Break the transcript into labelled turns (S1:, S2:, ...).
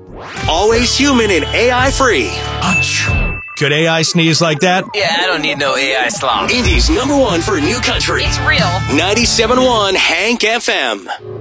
S1: Always human and AI free.
S2: Could AI sneeze like that?
S3: Yeah, I don't need no AI slop.
S1: Indy's #1 for new country.
S4: It's real.
S1: 97.1 Hank FM.